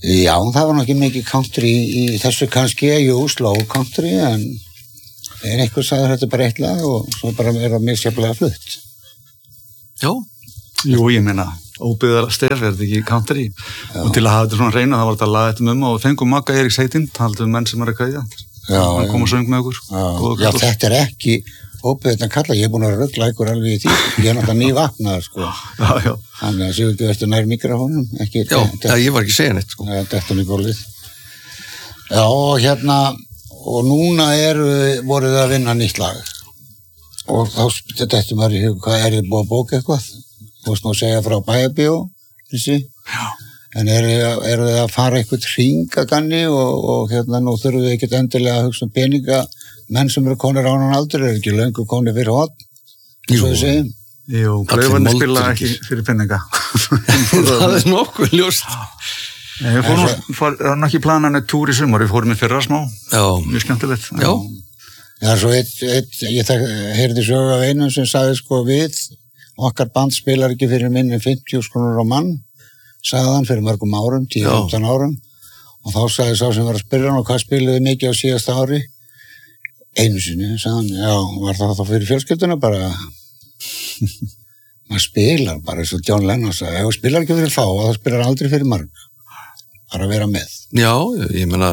Já, það var ekki mikið country í þessu kannski, slow country, en einhver sagði þetta bara eitt lag og svo bara það misjafnlega flutt. Já. Jú, ég meina, óbyggðar stef þetta ekki country. Já. Og til að hafa þetta svona hreina, það var þetta að laga þetta og fengum Magga Eiríks heitinn, taldu menn sem að kveðja. Já. Hann kom og söng með okkur. Já, þetta ekki óbyggðan kalla, ég búin að rugla ykkur alveg í því, ég náttúrulega nývaknaður, sko. Já. Þannig að séu ekki verður nær mikrofónum, ekki... Já, ég var ekki að segja neitt, sko. Þetta er gólið. Já, og núna voru þið að vinna nýtt lag. Og þá þetta maður í hug, hvað þið búið að bóka eitthvað? Þú veist nú að segja frá Bæjarbíó, þessi. Já. En eru þið að fara eitthvað hringaganni og nú þurfum við ekkert endilega að hugsa peninga. Menn sem eru konir á annan aldur ekki löngu konir fyrir hotn, eins og við segjum. Jú, Klaufarnir spila ekki fyrir peninga. Það nokkuð ljóst. Við fórum ekki planan eitt túr í sumar, við fórum í fyrra smá. Já. Mjög skemmtilegt. Já. Já, svo ég heyrði sögu af einum sem sagði sko okkar band spilar ekki fyrir minni 50 krónur á mann, sagði hann fyrir mörgum árum, 10-15 árum, og þá sagði sá sem var að spyrja hann og hvað spiluðu mikið á síðasta ári? Einu sinni, sagði hann, já, var það fyrir fjölskylduna bara, maður spilar bara, eins og John Lennon sagði, ef þú spilar ekki fyrir fá, þá spilar aldrei fyrir marg, bara að vera með. Já, ég meina,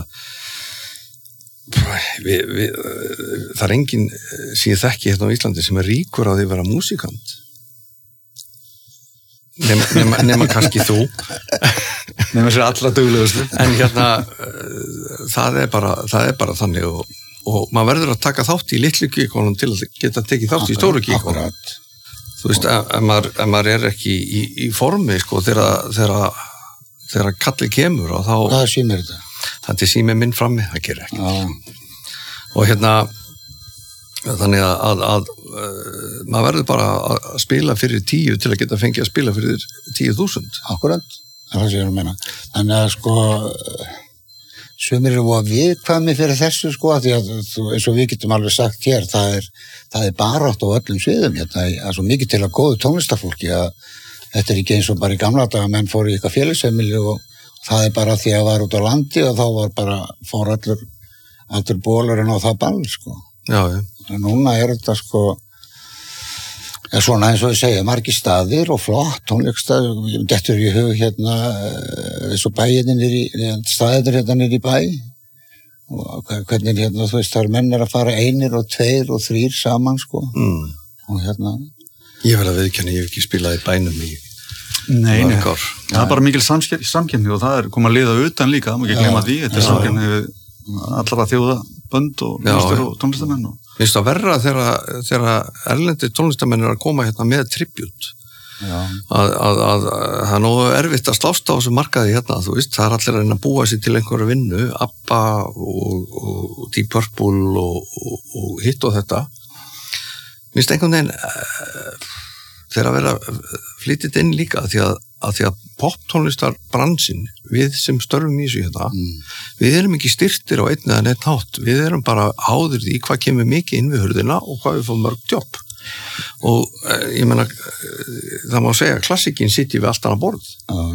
það er enginn sem ég þekki hérna á Íslandi sem er ríkur á því að vera músíkant. Nema kannski þú. Nema sér allra duglegustu. En það er bara þannig og maður verður að taka þátt í litlu gíkonum til að geta tekið þátt í stóru gíkonum. Þú veist, ef maður er ekki í formi, sko, þegar kallið kemur og þá... Hvaða sími er þetta? Þetta er sími minn frammi, það gerir ekki. Já. Og þannig að maður verður bara að spila fyrir 10 til að geta fengið að spila fyrir 10.000. Akkurat, það sé ég að meina. Þannig að, sko... Sumir eru að viðkvæmi fyrir þessu sko, því að eins og við getum alveg sagt hér, það er barátt á öllum sviðum hérna, það er svo mikið til að góðu tónlistarfólki að þetta er ekki eins og bara í gamla daga, menn fóru í eitthvað félagsheimili og það er bara því að var út á landi og þá var bara, fór allur bólurinn á það ball, sko. Já, já. En núna er þetta, sko, svona eins og ég segja, margir staðir og flott tónleikstaðir, dettur í hug hérna, eins og staðir hérna niður í bæ og hvernig hérna, þú veist, það menn að fara 1 og 2 og 3 saman, sko. Og hérna... Ég verð að viðurkenna, ég hef ekki spilað í bænum í Nei, það er bara mikil samkeppni og það er komið að liða utan líka, það má ekki gleyma því, þetta er samkeppni við allra þjóða bönd og tónlistar og tónlistamenn og... Mér finnst það verra þegar erlendir tónlistamenn er að koma hérna með tribut. Að það er nógu erfitt að slást á þessu markaði hérna, þú veist, það er allir að reyna að búa sér til einhverju vinnu, ABBA og Deep Purple og hitt og þetta. Mér finnst einhvern veginn þegar að vera flytið inn líka því að poptónlistarbransin, við sem störfum í þessu hérna, við erum ekki styrtir á einn eða neitt hátt, við erum bara háður í hvað kemur mikið inn við hurðina og hvað við fóum mörg jobb. Og ég meina, það má segja að klassikin sitji við allt annað borð.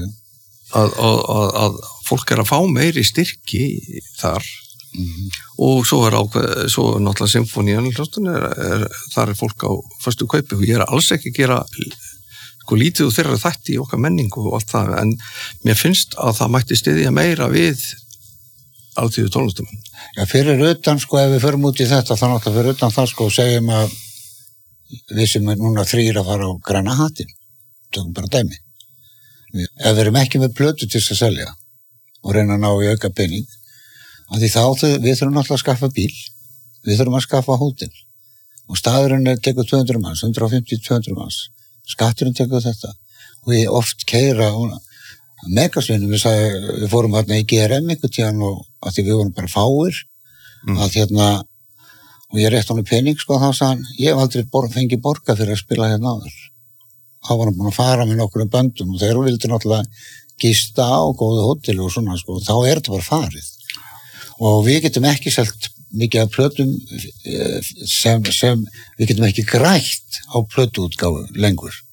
Að fólk er að fá meiri styrki þar og svo er náttúrulega symfónían þar er fólk á föstu kaupi og ég er alls ekki að gera lítið og þeirra þætti í okkar menningu og allt það, en mér finnst að það mætti styðja meira við alþýðu tónlistamenn. Já, fyrir utan, sko, ef við förum út í þetta, þá náttúrulega fyrir utan það, sko, segjum að við sem er núna 3 að fara á græna hattinn, tökum bara dæmi. Ef við erum ekki með plötu til að selja og reyna að ná í auka pening, af því þá við þurfum náttúrulega að skaffa bíl, við þurfum að skaffa hótel og staðurinn tekur 200 manns, 150-200 manns. Skatturinn tekur þetta og við oft keyra megasvinnum, við fórum hérna í GRM einhvern tíðan og að því við vorum bara fáir að hérna og ég rétt honum pening, sko, þá sagði hann ég hef aldrei fengið borga fyrir að spila hérna áður. Þá var hann búin að fara með nokkrum böndum og þeir vildi náttúrulega gista á góðu hóteli og svona, sko, þá er þetta bara farið og við getum ekki selt mikið af plötum sem við getum ekki grætt á plötuútgáfu lengur.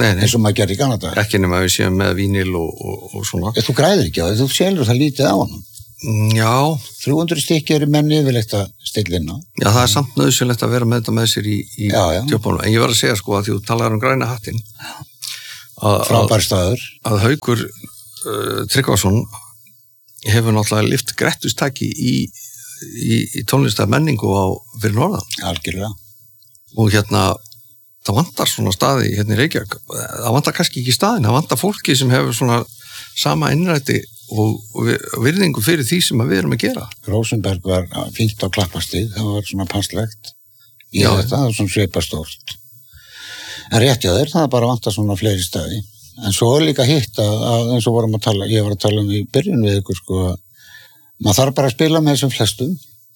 eins og maður gerir í Kanada. Ekki nema við séum með vínil og svona. Þú græðir ekki á það, þú selur það lítið á hann. Já. 300 stykki eru menn yfirleitt að stilla inn á. Já, það er samt nauðsynlegt að vera með þetta með sér í tjópunum. En ég var að segja sko að því þú talar græna hattinn. Frábær staður. Að Haukur Tryggvason hefur náttúrulega lyft grettustaki í tónlistar menningu fyrir norðan. Algjörlega. Og það vantar svona staði í Reykjavík. Það vantar kannski ekki staðin, það vantar fólki sem hefur svona sama innræti og virðingu fyrir því sem við erum að gera. Rosenberg var fínt á Klappastíg, það var svona passlegt í þetta, það var svona svipastórt. En rétt hjá þér, það bara vantar svona fleiri staði. En svo er líka hitt að eins og ég var að tala í byrjun við ykkur sko, maður þarf bara að spila með þessum flestum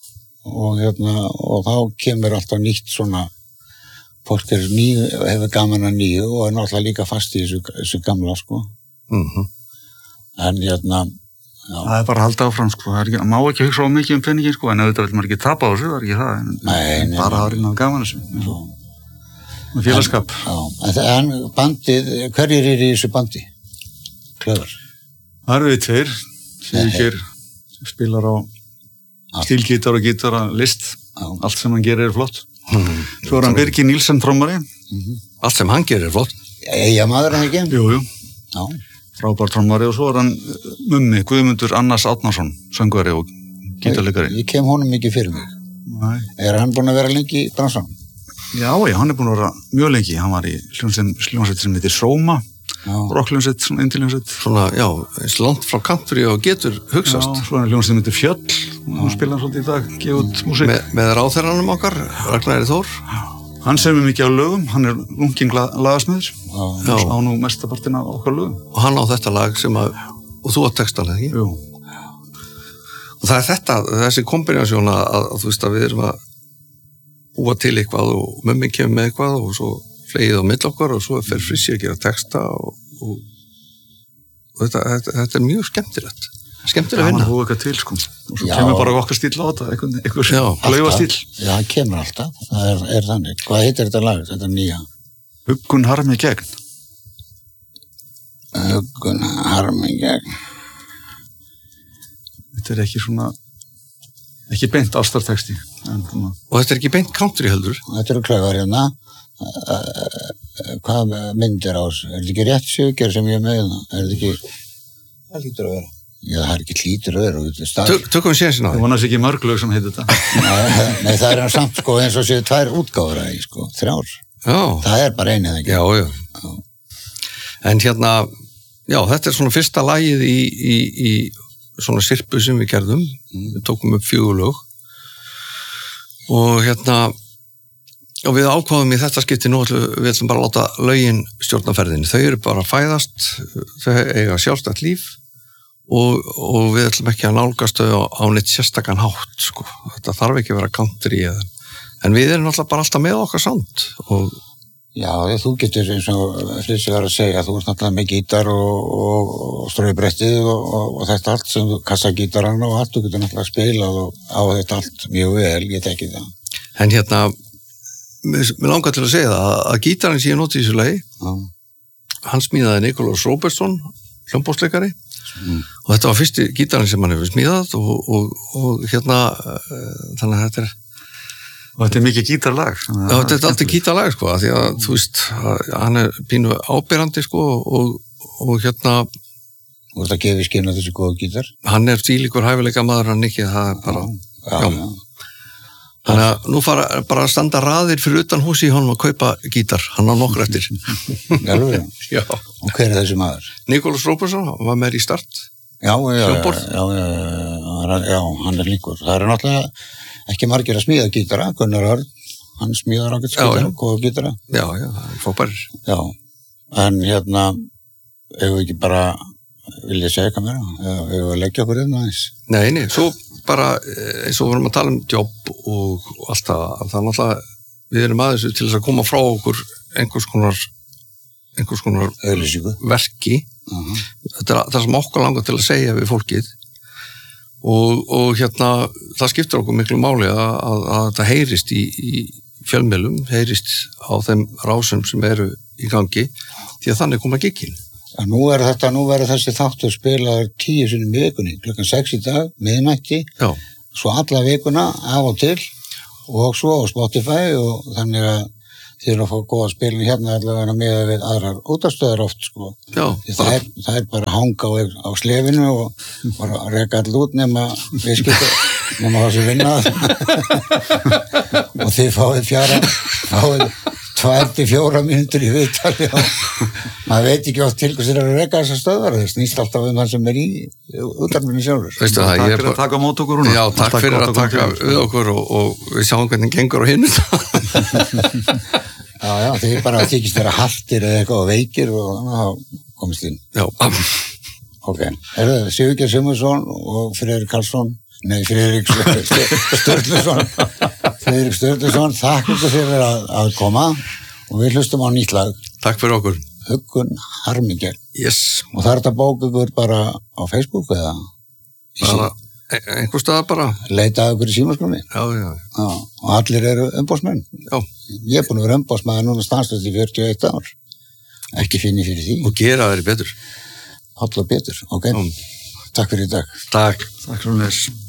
og þá kemur alltaf nýtt svona, fólk hefur gaman að nýju og er náttúrulega líka fast í þessu gamla sko. En það er bara að halda áfram sko, það má ekki hugsa á mikið penningin sko, en auðvitað vil maður ekki tapa á þessu, það er ekki það, en bara að reyna gaman þessu. Félagskap. En bandið, hverjir eru í þessu bandi? Klöfur? Það eru við tveir, Sigurgeir spilar á stílgítar og gítara list, allt sem hann gerir flott. Svo er hann Birgir Nílsen trommari. Allt sem hann gerir flott. Eyja maður hann ekki? Jú. Já. Frábær trommari og svo er hann Mummi, Guðmundur Annars Árnason, söngvari og gítarleikari. Ég kem honum ekki fyrir mig. Nei. Er hann búinn að vera lengi í bransanum? Já, hann er búinn að vera mjög lengi. Hann var í hljómsveit sem heitir Sóma, rockljómsveit, svona indiljómsveit. Svona, já, eins langt frá country og getur hugsast. Já, svona hljómsveit sem heitir Fjöll, hún spilar svolítið í dag, gefa út músík. Með ráðherranum okkar, Ragnari Þór. Hann semur mikið á lögum, hann er unginn lagasmiður, á nú mestapartina á okkar lögum. Og hann á þetta lag og þú á textan, ekki? Jú. Og það er þessi kombinasjón að þú veist að við erum að búa til eitthvað og Mummi kemur með eitthvað og svo flegið á mill okkar og svo fer Frissi að gera texta og þetta er mjög skemmtilegt. Skemmtilega vinna. Það var eitthvað til sko. Og svo kemur bara okkar stíl á þetta, einhver laufastíl. Já, það kemur alltaf. Það er þannig. Hvað heitir þetta lag, þetta nýja? Huggun harmi gegn. Huggun harmi gegn. Þetta er ekki beint ástarteksti. Og þetta er ekki beint country heldur? Þetta eru Klöfur hérna. Hvað myndir á þessu? Er þetta ekki rétt Sigurgeir sem ég er með það? Er þetta ekki... Það lítur að vera. Já, það er ekki hlýtur að vera. Tökum við sénsinn á því. Það vonast ekki mörg lög sem heitir þetta. Nei, það er samt sko eins og séu 2 útgáfur að sko, 3. Já. Það er bara einið ekki. Já. En þetta er svona fyrsta lagið í svona sirpu sem við gerðum. Við tókum upp 4 lög. Og og við ákváðum í þetta skipti nú við ætlum bara að láta lögin stjórna ferðinni. Þau eru bara að fæðast, þau eiga sjálfstætt líf. Og við ætlum ekki að nálgast þau á neitt sérstakann hátt sko. Þetta þarf ekki að vera country en við erum náttúrulega bara alltaf með okkar sound Já, þú getur eins og Frissi var að segja, þú ert náttúrulega með gítar og ströybrettið og þetta allt sem kassagítaran og allt, þú getur náttúrulega spilað og á þetta allt mjög vel, ég tekki það. En mér langar til að segja það að gítarinn sem ég noti í þessu lagi hann smíðaði Nikolás Róbertsson hljómborðsleikari og þetta var fyrsti gítarinn sem hann hefur smíðað og þannig að þetta er mikið gítarlag. Já, þetta er alltaf gítarlag sko, því að þú veist, hann er pínu áberandi sko og Þú ert að gefa í skinn á þessu góða gítar? Hann er þvílíkur hæfileika maður, hann ekki, það er bara, já. Þannig að nú fara bara að standa raðir fyrir utan húsi í honum að kaupa gítar, hann á nokkur eftir. Alveg? Já. Og hver er þessi maður? Nikolás Róbertsson, hann var með í Start. Já, hann er líkur. Það eru náttúrulega ekki margir að smíða gítara, Gunnar Örn, hann smíðar ágætt skítara, góða gítara. Já, fóparir. Já, en ef við ekki bara vilja segja hvað meira, ef við leggja okkur aðeins. Nei, svo bara eins og vorum að tala jobb og allt það er náttúrulega, við erum aðeins til þess að koma frá okkur einhvers konar verki. Þetta er það sem okkur langar til að segja við fólkið og það skiptir okkur miklu máli að þetta heyrist í fjölmiðlum, heyrist á þeim rásum sem eru í gangi því að þannig koma giggin. Nú verður þessi þáttur spilaður 10 sinnum í vikunni, klukkan 6 í dag, miðnætti, svo alla vikuna af og til og svo á Spotify og þannig að þið eru að fá góða spilin hérna allavega með við aðrar útastöðar oft, sko. Já. Það er bara að hanga á slefinu og bara reka all út nema það sem vinna og þið fáið 2-4 mínútur í viðtali og maður veit ekki oft til hvers þeir eru að reka þessar stöðvar, það snýst alltaf það sem í útarfinu sjálfur. Veistu það, takk fyrir að taka á mót okkur núna. Já, takk fyrir að taka við okkur og við sjáum hvernig gengur á hinu. Já, þið bara þykist vera haltir eða eitthvað og veikir og þá komist inn. Já. Ok, Sigurgeir Sigmundsson og Friðrik Sturluson, þakk ykkur fyrir að koma og við hlustum á nýtt lag. Takk fyrir okkur. Huggun Harminger. Yes. Og það er þetta bók ykkur bara á Facebook eða? Bara, einhver stað bara. Leitaðu ykkur í símaskránni? Já. Og allir eru umboðsmenn? Já. Ég er búin að vera umboðsmaður núna stanslöst í 41 ár. Ekki finni fyrir því. Og gera þeirri betur. Alla betur, ok. Takk fyrir í dag. Takk. Takk fyrir þess.